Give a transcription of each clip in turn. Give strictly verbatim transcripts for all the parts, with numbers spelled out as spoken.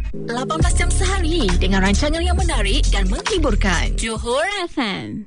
lapan belas jam sehari dengan rancangan yang menarik dan menghiburkan. Johor F M.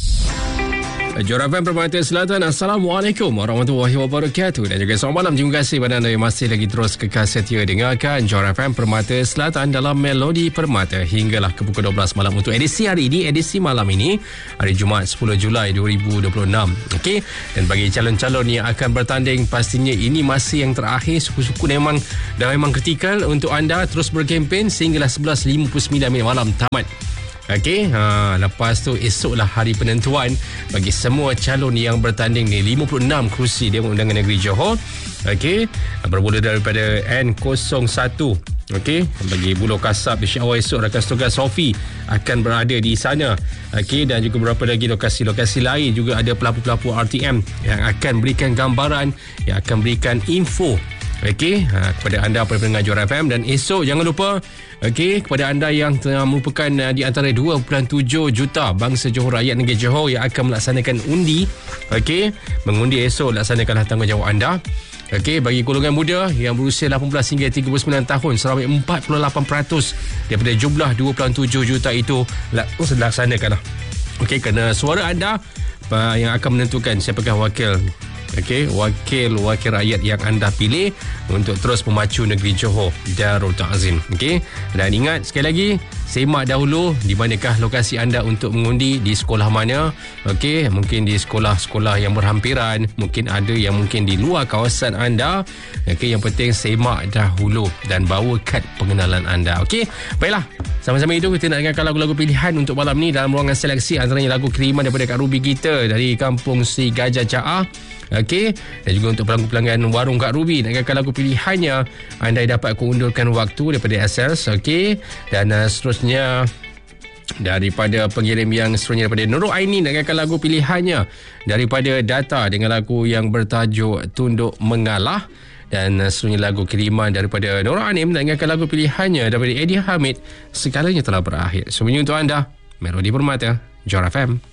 Johor F M Permata Selatan. Assalamualaikum warahmatullahi wabarakatuh. Dan juga selamat malam. Terima kasih kepada anda yang masih lagi terus kekal setia dengarkan Johor F M Permata Selatan dalam Melodi Permata hinggalah ke pukul dua belas malam untuk edisi hari ini, edisi malam ini, hari Jumaat sepuluh Julai dua ribu dua puluh enam. Okey, dan bagi calon-calon yang akan bertanding, pastinya ini masih yang terakhir. Suku-suku memang dah memang kritikal untuk anda terus berkempen sehinggalah sebelas lima puluh sembilan minit malam tamat. Okey, ha, lepas tu esoklah hari penentuan bagi semua calon yang bertanding ni. lima puluh enam kerusi Dewan Undangan Negeri Johor. Okey, bermula daripada N kosong satu. Okey, bagi Buluh Kasab, insya-Allah esok rakan setugas Sofi akan berada di sana. Okey, dan juga beberapa lagi lokasi-lokasi lain juga ada pelapur-pelapur R T M yang akan berikan gambaran, yang akan berikan info. Okey, ha, kepada anda para pendengar Johor F M. Dan esok jangan lupa, okey, kepada anda yang telah merupakan uh, di antara dua perpuluhan tujuh juta bangsa Johor, rakyat negeri Johor yang akan melaksanakan undi. Okey, mengundi esok, laksanakanlah tanggungjawab anda. Okey, bagi golongan muda yang berusia lapan belas hingga tiga puluh sembilan tahun, seramai empat puluh lapan peratus daripada jumlah dua perpuluhan tujuh juta itu laksanakanlah. Okey, kerana suara anda uh, yang akan menentukan siapakah wakil, okey, wakil-wakil rakyat yang anda pilih untuk terus memacu negeri Johor Darul Ta'zim. Okey, dan ingat sekali lagi, semak dahulu di manakah lokasi anda untuk mengundi, di sekolah mana. Okey, mungkin di sekolah-sekolah yang berhampiran, mungkin ada yang mungkin di luar kawasan anda. Okey, yang penting semak dahulu dan bawa kad pengenalan anda. Okey, baiklah, sama-sama itu kita nak dengarkan lagu-lagu pilihan untuk malam ni dalam ruangan seleksi, antaranya lagu kiriman daripada Kak Ruby kita dari kampung Si Gajah Caah. Okey, dan juga untuk pelanggan-pelanggan warung Kak Ruby nak dengarkan lagu pilihannya, anda dapat keundurkan waktu daripada S L S. Okey, dan uh, seterusnya daripada pengirim yang seterusnya daripada Nurul Aini nak dengarkan lagu pilihannya daripada Data dengan lagu yang bertajuk Tunduk Mengalah. Dan uh, seterusnya lagu kiriman daripada Nurul Anim nak dengarkan lagu pilihannya daripada Eddie Hamid, Segalanya Telah Berakhir. Semuanya untuk anda, Melodi Permata, Johor F M.